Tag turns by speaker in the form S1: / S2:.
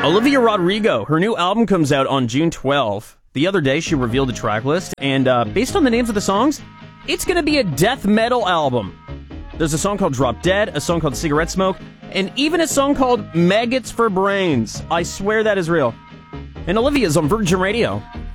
S1: Olivia Rodrigo, her new album comes out on June 12th. The other day, she revealed the track list, and based on the names of the songs, it's going to be a death metal album. There's a song called Drop Dead, a song called Cigarette Smoke, and even a song called Maggots for Brains. I swear that is real. And Olivia's on Virgin Radio.